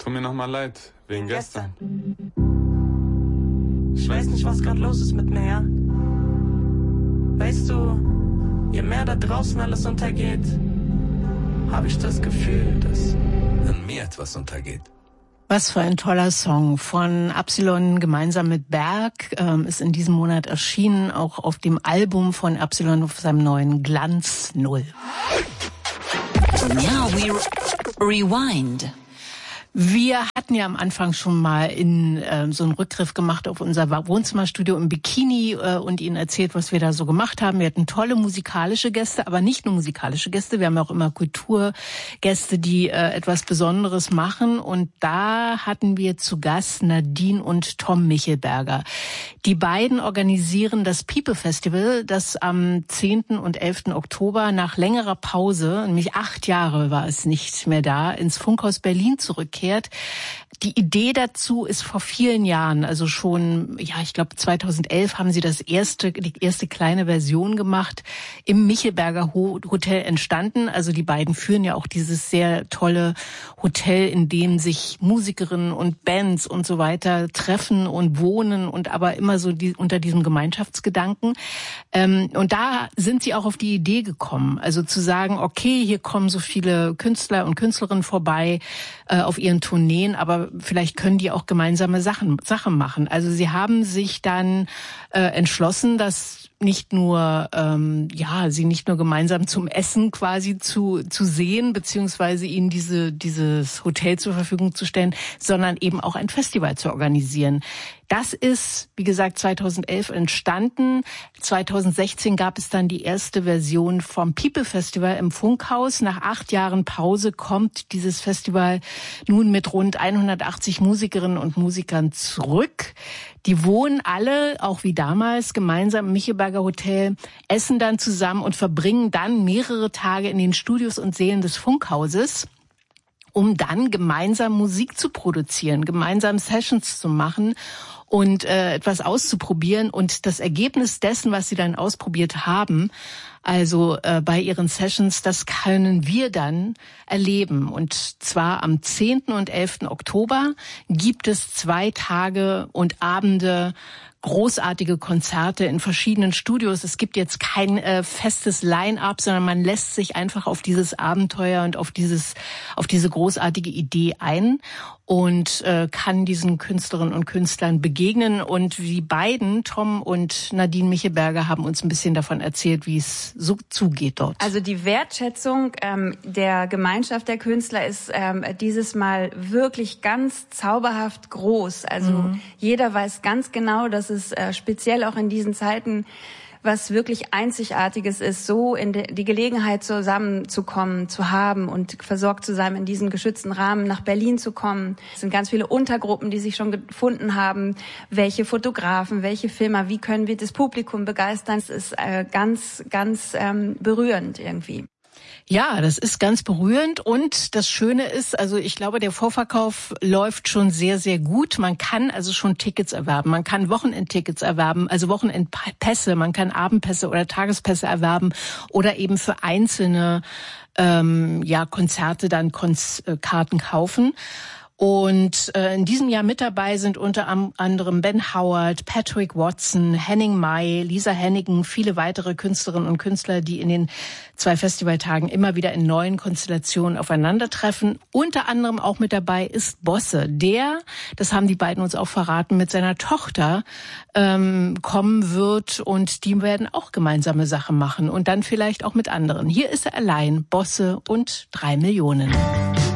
tut mir nochmal leid, wegen gestern. Ich weiß nicht, was gerade los ist mit mir, ja? Weißt du, je mehr da draußen alles untergeht, habe ich das Gefühl, dass an mir etwas untergeht. Was für ein toller Song von Absilon gemeinsam mit Berg, ist in diesem Monat erschienen, auch auf dem Album von Absilon auf seinem neuen Glanz 0. Now we rewind. Wir hatten ja am Anfang schon mal so einen Rückgriff gemacht auf unser Wohnzimmerstudio im Bikini und Ihnen erzählt, was wir da so gemacht haben. Wir hatten tolle musikalische Gäste, aber nicht nur musikalische Gäste. Wir haben auch immer Kulturgäste, die etwas Besonderes machen. Und da hatten wir zu Gast Nadine und Tom Michelberger. Die beiden organisieren das People Festival, das am 10. und 11. Oktober nach längerer Pause, nämlich 8 Jahre war es nicht mehr da, ins Funkhaus Berlin zurückkehrt. Die Idee dazu ist vor vielen Jahren, also schon, ja, ich glaube 2011 haben sie die erste kleine Version gemacht, im Michelberger Hotel entstanden. Also die beiden führen ja auch dieses sehr tolle Hotel, in dem sich Musikerinnen und Bands und so weiter treffen und wohnen und aber immer so unter diesem Gemeinschaftsgedanken. Und da sind sie auch auf die Idee gekommen, also zu sagen, okay, hier kommen so viele Künstler und Künstlerinnen vorbei auf ihren Tourneen, aber vielleicht können die auch gemeinsame Sachen machen. Also sie haben sich dann entschlossen, dass sie nicht nur gemeinsam zum Essen quasi zu sehen, beziehungsweise ihnen dieses Hotel zur Verfügung zu stellen, sondern eben auch ein Festival zu organisieren. Das ist, wie gesagt, 2011 entstanden. 2016 gab es dann die erste Version vom People Festival im Funkhaus. Nach 8 Jahren Pause kommt dieses Festival nun mit rund 180 Musikerinnen und Musikern zurück. Die wohnen alle, auch wie damals, gemeinsam im Michelberger Hotel, essen dann zusammen und verbringen dann mehrere Tage in den Studios und Sälen des Funkhauses, um dann gemeinsam Musik zu produzieren, gemeinsam Sessions zu machen und etwas auszuprobieren. Und das Ergebnis dessen, was sie dann ausprobiert haben, also bei ihren Sessions, das können wir dann erleben. Und zwar am 10. und 11. Oktober gibt es 2 Tage und Abende, großartige Konzerte in verschiedenen Studios. Es gibt jetzt kein festes Line-up, sondern man lässt sich einfach auf dieses Abenteuer und auf diese großartige Idee ein und kann diesen Künstlerinnen und Künstlern begegnen. Und die beiden, Tom und Nadine Michelberger, haben uns ein bisschen davon erzählt, wie es so zugeht dort. Also die Wertschätzung der Gemeinschaft der Künstler ist dieses Mal wirklich ganz zauberhaft groß. Also jeder weiß ganz genau, dass es speziell auch in diesen Zeiten was wirklich Einzigartiges ist, so in die Gelegenheit zusammenzukommen, zu haben und versorgt zu sein, in diesem geschützten Rahmen nach Berlin zu kommen. Es sind ganz viele Untergruppen, die sich schon gefunden haben. Welche Fotografen, welche Filmer, wie können wir das Publikum begeistern? Es ist ganz, ganz berührend irgendwie. Ja, das ist ganz berührend und das Schöne ist, also ich glaube, der Vorverkauf läuft schon sehr, sehr gut. Man kann also schon Tickets erwerben, man kann Wochenendtickets erwerben, also Wochenendpässe, man kann Abendpässe oder Tagespässe erwerben oder eben für einzelne Konzerte dann Karten kaufen. Und in diesem Jahr mit dabei sind unter anderem Ben Howard, Patrick Watson, Henning May, Lisa Hennigan, viele weitere Künstlerinnen und Künstler, die in den 2 Festivaltagen immer wieder in neuen Konstellationen aufeinandertreffen. Unter anderem auch mit dabei ist Bosse, der, das haben die beiden uns auch verraten, mit seiner Tochter kommen wird und die werden auch gemeinsame Sachen machen und dann vielleicht auch mit anderen. Hier ist er allein, Bosse und 3 Millionen.